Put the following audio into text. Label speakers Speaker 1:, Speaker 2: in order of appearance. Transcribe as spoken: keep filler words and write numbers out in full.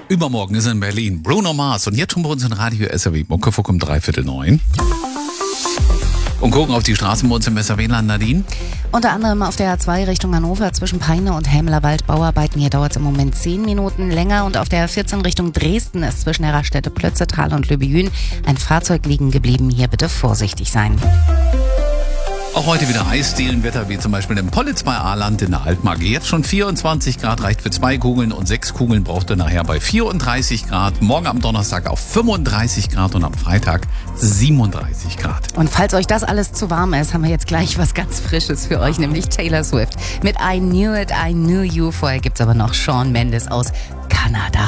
Speaker 1: Übermorgen ist in Berlin Bruno Mars und jetzt schon bei uns in Radio S R W Muckefuck um dreiviertel neun. Und gucken auf die Straßen bei uns im S R W-Land, Nadine.
Speaker 2: Unter anderem auf der A zwei Richtung Hannover zwischen Peine und Helmlerwald Bauarbeiten. Hier dauert es im Moment zehn Minuten länger. Und auf der A vierzehn Richtung Dresden ist zwischen der Raststätte Plötzetal und Lübejün ein Fahrzeug liegen geblieben. Hier bitte vorsichtig sein.
Speaker 1: Auch heute wieder Eisdielenwetter, wie zum Beispiel im Pollitz bei Ahrland in der Altmark. Jetzt schon vierundzwanzig Grad, reicht für zwei Kugeln und sechs Kugeln braucht ihr nachher bei vierunddreißig Grad. Morgen am Donnerstag auf fünfunddreißig Grad und am Freitag siebenunddreißig Grad.
Speaker 2: Und falls euch das alles zu warm ist, haben wir jetzt gleich was ganz Frisches für euch, nämlich Taylor Swift mit I Knew It, I Knew You. Vorher gibt's aber noch Shawn Mendes aus Kanada.